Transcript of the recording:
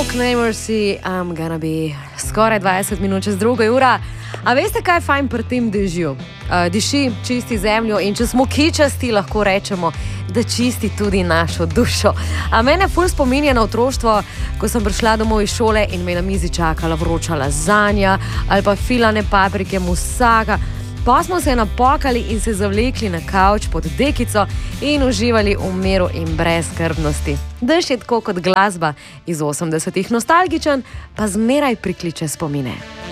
Folk Mercy, I'm gonna be skoraj 20 minut čez 2 ura. A veste, kaj je fajn pri tem dežju? Diši, čisti zemljo in če smo kičasti, lahko rečemo, da čisti tudi našo dušo. A mene ful spominja na otroštvo, ko sem prišla domov iz šole in me na mizi čakala vroča lazanja ali pa filane paprike musaka. Pa smo se napokali in se zavlekli na kavč pod dekico in uživali v miru in brezskrbnosti. Dež je tako kot glasba iz 80-ih, nostalgičen, pa zmeraj prikliče spomine.